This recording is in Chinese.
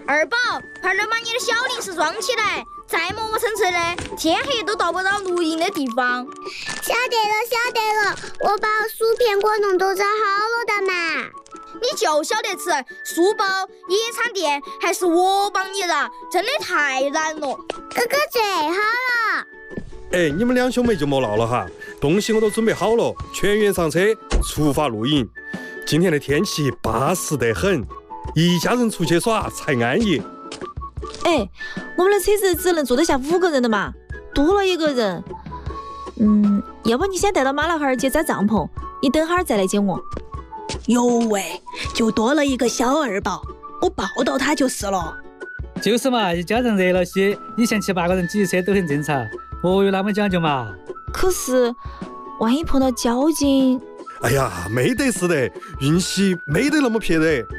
二宝，快点把你的小零食装起来，再磨磨蹭蹭的，天黑都到不到露营的地方。 晓得了，我把薯片果农都找好了的嘛。 你就晓得吃书包、野餐垫，还是我帮你的，真的太难了。 哥哥最好了。 哎，你们两兄妹就莫闹了哈，东西我都准备好了，全员上车，出发露营。今天的天气巴适得很，一家人出去耍才安逸。 哎，我们的车子只能坐得下5个人的嘛，多了1个人。要不你先带到马老汉儿去扎帐篷，你等会儿再来接我。 哟喂，就多了一个小二宝，我抱到他就是了。 就是嘛，一家人热闹些，以前7、8个人挤车都很正常，何有那么讲究嘛？ 可是，万一碰到交警…… 哎呀，没得事的，运气没得那么撇的。